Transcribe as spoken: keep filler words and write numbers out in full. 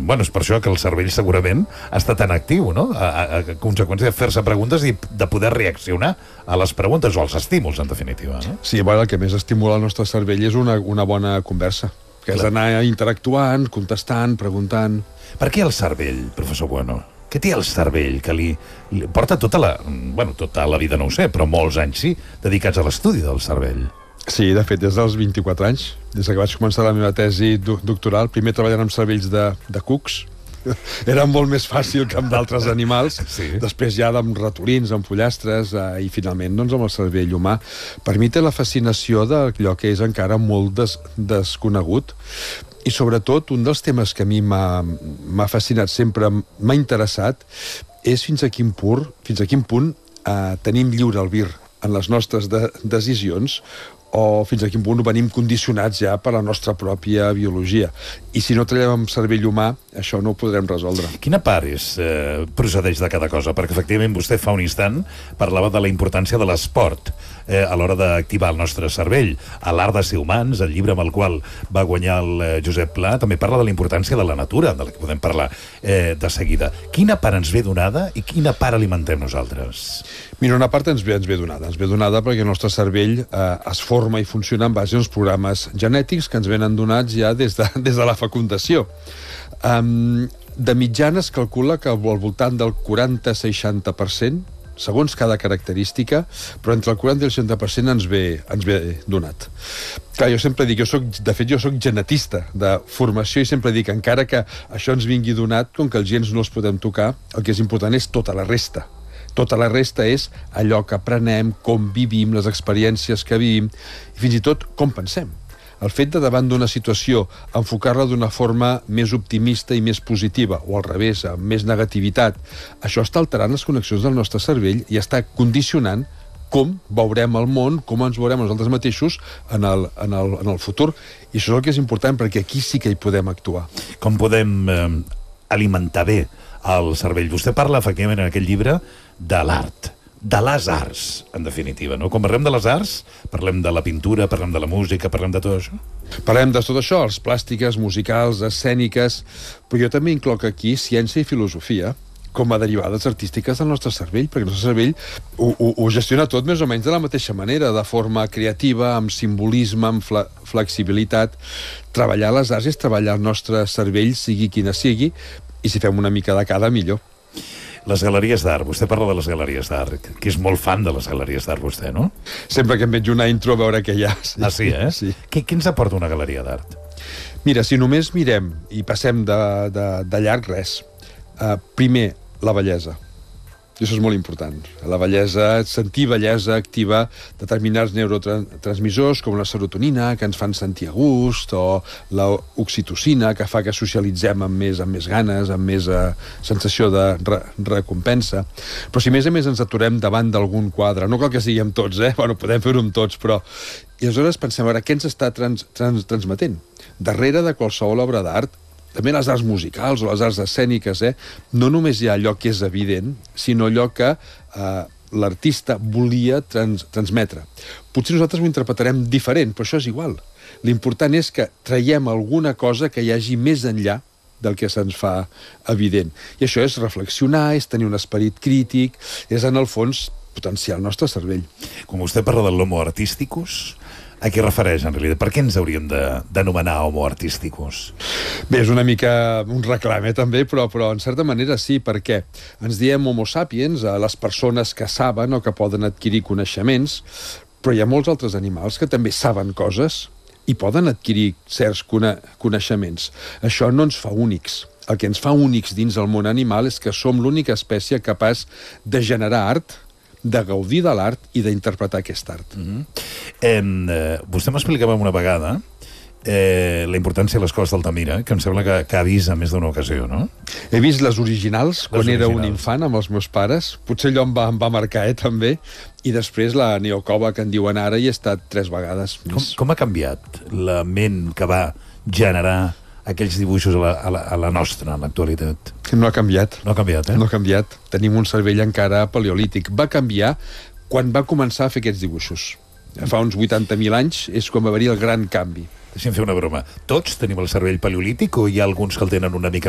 bueno, és per això que el cervell segurament està tan actiu, no? A, a, a conseqüència de fer-se preguntes i de poder reaccionar a les preguntes o als estímuls, en definitiva, no? Sí, bueno, el que més estimula el nostre cervell és una, una bona conversa, que és d'anar interactuant, contestant, preguntant... Per què el cervell, professor Bueno? Què té el cervell que li, li porta tota la... Bueno, tota la vida no ho sé, però molts anys sí, dedicats a l'estudi del cervell. Sí, de fet, des dels vint-i-quatre anys, des que vaig començar la meva tesi do doctoral, primer treballant amb cervells de, de cucs, era molt més fàcil que amb d'altres animals, sí. Després ja amb ratolins, amb pollastres, eh, i finalment doncs, amb el cervell humà. Per mi té la fascinació d'allò que és encara molt des desconegut, i sobretot un dels temes que a mi m'ha fascinat, sempre m'ha interessat, és fins a quin punt, fins a quin punt eh, tenim lliure albir en les nostres de decisions, o fins a quin punt venim condicionats ja per la nostra pròpia biologia. I si no treballem amb cervell humà, això no ho podrem resoldre. Quina part és, eh, procedeix de cada cosa? Perquè efectivament vostè fa un instant parlava de la importància de l'esport eh, a l'hora d'activar el nostre cervell. A l'Art de ser humans, el llibre amb el qual va guanyar el eh, Josep Pla, també parla de la importància de la natura, de la que podem parlar eh, de seguida. Quina part ens ve donada i quina part alimentem nosaltres? Mira, una part ens ve, ens ve donada. Ens ve donada perquè el nostre cervell eh, es forma i funciona en base a uns programes genètics que ens venen donats ja des de, des de la fecundació. Um, de mitjana es calcula que al voltant del quaranta a seixanta per cent, segons cada característica, però entre el quaranta i el seixanta per cent ens ve, ens ve donat. Clar, jo sempre dic, jo soc, de fet jo soc genetista de formació i sempre dic, encara que això ens vingui donat, com que els gens no els podem tocar, el que és important és tota la resta. Tota la resta és allò que aprenem, com vivim, les experiències que vivim, i fins i tot com pensem. El fet de, davant d'una situació, enfocar-la d'una forma més optimista i més positiva, o al revés, amb més negativitat, això està alterant les connexions del nostre cervell i està condicionant com veurem el món, com ens veurem nosaltres mateixos en el, en el, en el futur. I això és el que és important, perquè aquí sí que hi podem actuar. Com podem eh, alimentar bé el cervell? Vostè parla, efectivament, en aquell llibre, de l'art, de les arts, en definitiva, no? Quan parlem de les arts, parlem de la pintura, parlem de la música, parlem de tot això? Parlem de tot això, les plàstiques, musicals, escèniques, però jo també incloc aquí ciència i filosofia com a derivades artístiques del nostre cervell, perquè el nostre cervell ho, ho, ho gestiona tot més o menys de la mateixa manera, de forma creativa, amb simbolisme, amb fle flexibilitat. Treballar les arts és treballar el nostre cervell, sigui quina sigui, i si fem una mica de cada, millor. Les galeries d'art, vostè parla de les galeries d'art, que és molt fan de les galeries d'art, vostè, no? Sempre que em veig una intro a veure què hi ha. Sí. Ah, sí, eh? Sí. Què, què ens aporta una galeria d'art? Mira, si només mirem i passem de, de, de llarg, res. Uh, primer, la bellesa. I això és molt important. La bellesa, sentir bellesa activa determinats neurotransmissors com la serotonina, que ens fan sentir a gust, o l'oxitocina, que fa que socialitzem amb més, amb més ganes, amb més eh, sensació de re recompensa. Però si més a més ens aturem davant d'algun quadre, no cal que sigui amb tots, eh? Bueno, podem fer-ho amb tots, però... I aleshores pensem, a veure, què ens està trans trans transmetent? Darrere de qualsevol obra d'art, també les arts musicals o les arts escèniques, eh? No només hi ha allò que és evident, sinó allò que eh, l'artista volia trans transmetre. Potser nosaltres ho interpretarem diferent, però això és igual. L'important és que traiem alguna cosa que hi hagi més enllà del que se'ns fa evident. I això és reflexionar, és tenir un esperit crític, és, en el fons, potenciar el nostre cervell. Com vostè parla de l'homo artisticus, a què refereix, en realitat? Per què ens hauríem d'anomenar de, homo artisticus? Bé, és una mica un reclam, eh, també, però, però en certa manera sí, perquè ens diem homo sapiens a les persones que saben o que poden adquirir coneixements, però hi ha molts altres animals que també saben coses i poden adquirir certs cone coneixements. Això no ens fa únics. El que ens fa únics dins el món animal és que som l'única espècie capaç de generar art, de gaudir de l'art i d'interpretar aquest art. Mm-hmm. eh, eh, vostè m'explicava una vegada eh, la importància de les coses d'Altamira, que em sembla que, que ha vist en més d'una ocasió, no? He vist les originals quan les era originals. un infant amb els meus pares. Potser allò em va, em va marcar, eh, també. I després la Neocova, que en diuen ara, i he estat tres vegades Com, més. com ha canviat la ment que va generar aquells dibuixos a la, a la, a la nostra, en l'actualitat? No ha canviat. No ha canviat, eh? No ha canviat. Tenim un cervell encara paleolític. Va canviar quan va començar a fer aquests dibuixos. Fa uns vuitanta mil anys és quan va haver-hi el gran canvi. Deixa'm fer una broma. Tots tenim el cervell paleolític o hi ha alguns que el tenen una mica